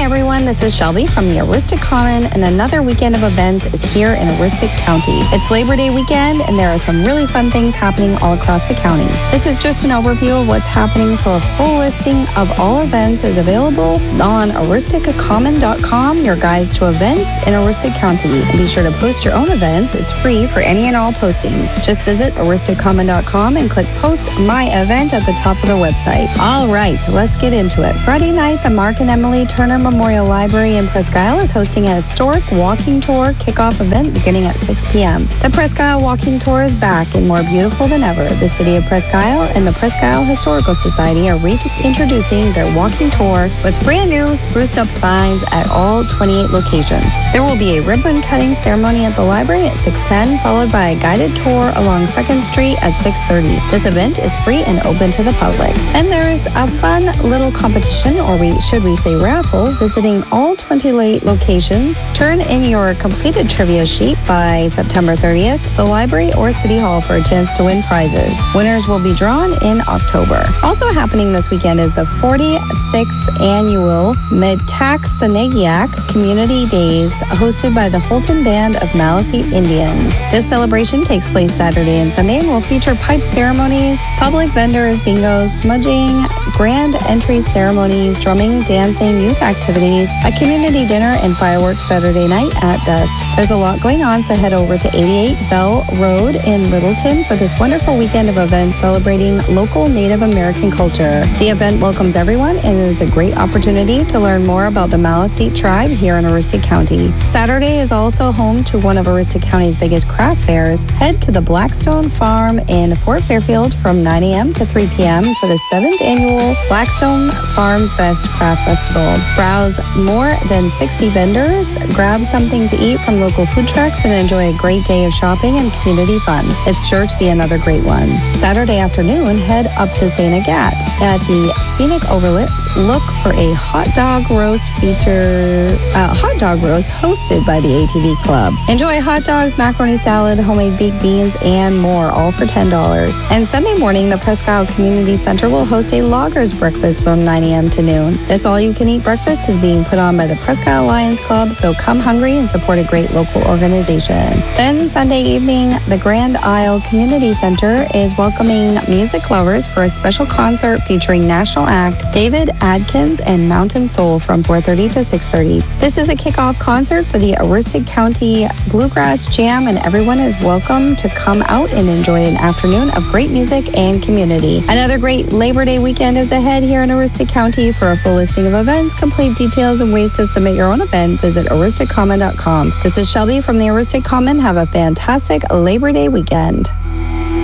everyone, this is Shelby from the Aroostook Common, and another weekend of events is here in Aroostook County. It's Labor Day weekend, and there are some really fun things happening all across the county. This is just an overview of what's happening, so a full listing of all events is available on AroostokCommon.com, your guides to events in Aroostook County. And be sure to post your own events. It's free for any and all postings. Just visit AroostokCommon.com and click Post My Event at the top of the website. All right, let's get into it. Friday night, the Mark and Emily Turner Memorial Library in Presque Isle is hosting a historic walking tour kickoff event beginning at 6 p.m. The Presque Isle Walking Tour is back and more beautiful than ever. The City of Presque Isle and the Presque Isle Historical Society are reintroducing their walking tour with brand new spruced up signs at all 28 locations. There will be a ribbon cutting ceremony at the library at 6:10, followed by a guided tour along 2nd Street at 6:30. This event is free and open to the public. And there's a fun little competition, or should we say raffle, visiting all 28 locations. Turn in your completed trivia sheet by September 30th to the library or City Hall for a chance to win prizes. Winners will be drawn in October. Also happening this weekend is the 46th annual Metaxanegiac Community Days, hosted by the Holton Band of Maliseet Indians. This celebration takes place Saturday and Sunday and will feature pipe ceremonies, public vendors, bingos, smudging, grand entry ceremonies, drumming, dancing, youth activities, a community dinner, and fireworks Saturday night at dusk. There's a lot going on, so head over to 88 Bell Road in Littleton for this wonderful weekend of events celebrating local Native American culture. The event welcomes everyone and is a great opportunity to learn more about the Maliseet tribe here in Aroostook County. Saturday is also home to one of Aroostook County's biggest craft fairs. Head to the Blackstone Farm in Fort Fairfield from 9 a.m. to 3 p.m. for the 7th annual Blackstone Farm Fest Craft Festival. Browse more than 60 vendors, grab something to eat from local food trucks, and enjoy a great day of shopping and community fun. It's sure to be another great one. Saturday afternoon, head up to St. Agathe at the Scenic Overlook. Look for a hot dog roast hosted by the ATV Club. Enjoy hot dogs, macaroni salad, homemade baked beans, and more, all for $10. And Sunday morning, the Presque Isle Community Center will host a loggers breakfast from 9 a.m. to noon. This all-you-can-eat breakfast is being put on by the Presque Isle Lions Club, so come hungry and support a great local organization. Then Sunday evening, the Grand Isle Community Center is welcoming music lovers for a special concert featuring national act David Adkins and Mountain Soul from 4:30 to 6:30. This is a kickoff concert for the Aroostook County Bluegrass Jam, and everyone is welcome to come out and enjoy an afternoon of great music and community. Another great Labor Day weekend is ahead here in Aroostook County. For a full listing of events, complete details, and ways to submit your own event, visit AroostokCommon.com. This is Shelby from the Aroostook Common. Have a fantastic Labor Day weekend.